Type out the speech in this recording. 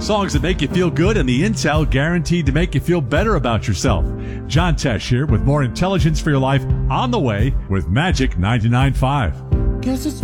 Songs that make you feel good and the intel guaranteed to make you feel better about yourself. John Tesh here with more intelligence for your life on the way with Magic 99.5. Guess it's